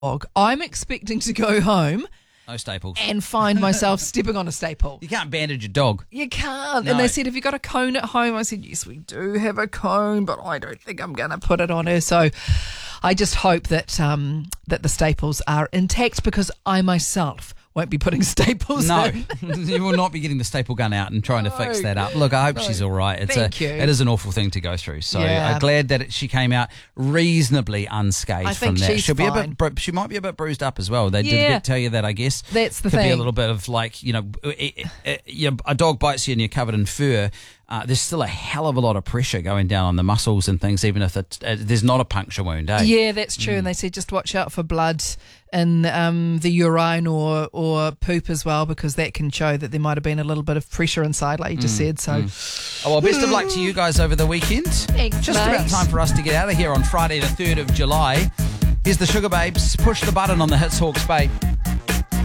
dog, I'm expecting to go home No staples. and find myself stepping on a staple. You can't bandage your dog. You can't. No. And they said, have you got a cone at home? I said, yes, we do have a cone, but I don't think I'm going to put it on her. So I just hope that that the staples are intact, because I myself won't be putting staples No, in. you will not be getting the staple gun out and trying to fix that up. Look, I hope she's all right. Thank you. It is an awful thing to go through. So Yeah. I'm glad that she came out reasonably unscathed I think from that. she's She'll be fine. she might be a bit bruised up as well. They Yeah. did tell you that, I guess. That's the Could be a thing. little bit of like, a dog bites you and you're covered in fur. There's still a hell of a lot of pressure going down on the muscles and things, even if there's not a puncture wound, eh? Yeah, that's true. And they said just watch out for blood in the urine or poop as well, because that can show that there might have been a little bit of pressure inside, like you just said. So, Oh, well, best of luck to you guys over the weekend. Thanks, Just mate. about time for us to get out of here on Friday the 3rd of July. Here's the Sugar Babes. Push the button on the Hits Hawke's Bay.